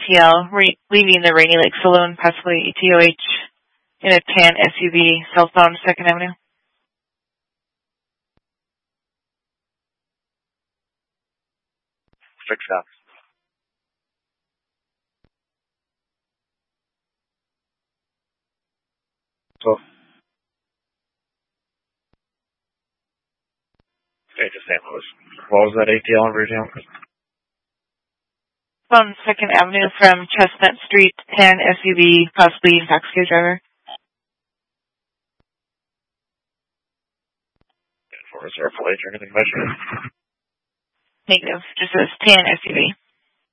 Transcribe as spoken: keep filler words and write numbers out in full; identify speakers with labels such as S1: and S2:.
S1: T L, re- leaving the Rainy Lake Saloon, possibly E T O H, in a tan S U V, southbound second Avenue.
S2: Six stops. twelve. Okay, to Saint Louis. What was that A T L in Virginia?
S1: On second Avenue from Chestnut Street, tan S U V, possibly intoxicated driver.
S2: For reserve plate or anything measured?
S1: Negative, just says tan S U V.